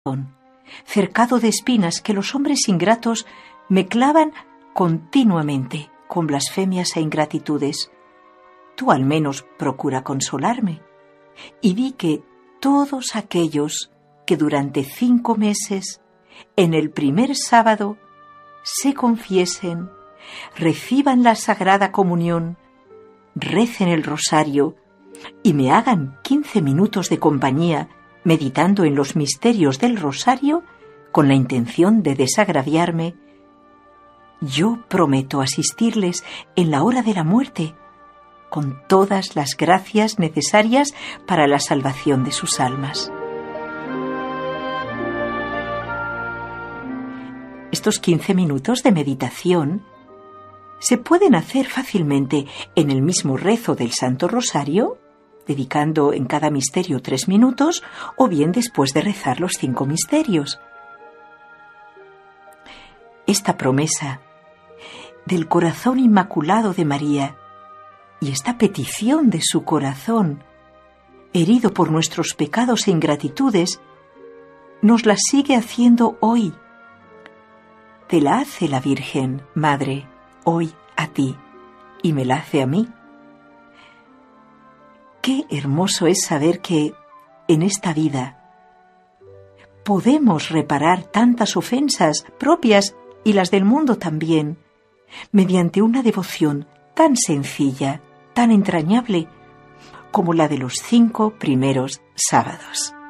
cercado de espinas que los hombres ingratos me clavan continuamente con blasfemias e ingratitudes. Tú al menos procura consolarme. Y vi que todos aquellos que durante 5 meses, en el primer sábado, se confiesen, reciban la Sagrada Comunión, recen el rosario y me hagan 15 minutos de compañía meditando en los misterios del rosario con la intención de desagraviarme, yo prometo asistirles en la hora de la muerte con todas las gracias necesarias para la salvación de sus almas. Estos 15 minutos de meditación se pueden hacer fácilmente en el mismo rezo del Santo Rosario, dedicando en cada misterio 3 minutos, o bien después de rezar los 5 misterios. Esta promesa del corazón inmaculado de María y esta petición de su corazón, herido por nuestros pecados e ingratitudes, nos la sigue haciendo hoy. Te la hace la Virgen, Madre, hoy a ti, y me la hace a mí. Qué hermoso es saber que, en esta vida, podemos reparar tantas ofensas propias y las del mundo también, mediante una devoción tan sencilla, tan entrañable, como la de los 5 primeros sábados.